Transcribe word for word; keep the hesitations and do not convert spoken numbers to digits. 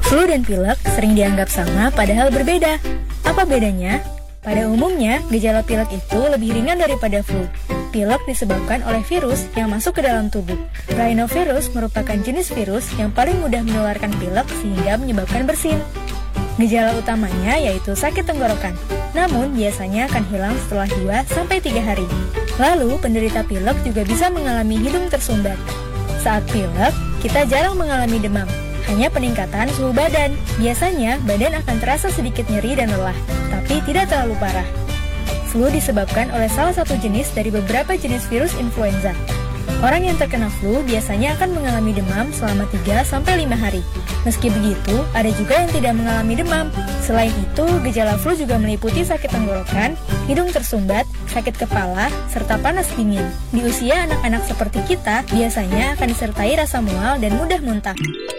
Flu dan pilek sering dianggap sama padahal berbeda. Apa bedanya? Pada umumnya, gejala pilek itu lebih ringan daripada flu. Pilek disebabkan oleh virus yang masuk ke dalam tubuh. Rhinovirus merupakan jenis virus yang paling mudah menularkan pilek sehingga menyebabkan bersin. Gejala utamanya yaitu sakit tenggorokan, namun biasanya akan hilang setelah dua sampai tiga hari. Lalu, penderita pilek juga bisa mengalami hidung tersumbat. Saat pilek, kita jarang mengalami demam, hanya peningkatan suhu badan. Biasanya, badan akan terasa sedikit nyeri dan lelah, tapi tidak terlalu parah. Flu disebabkan oleh salah satu jenis dari beberapa jenis virus influenza. Orang yang terkena flu biasanya akan mengalami demam selama tiga sampai lima hari. Meski begitu, ada juga yang tidak mengalami demam. Selain itu, gejala flu juga meliputi sakit tenggorokan, hidung tersumbat, sakit kepala, serta panas dingin. Di usia anak-anak seperti kita, biasanya akan disertai rasa mual dan mudah muntah.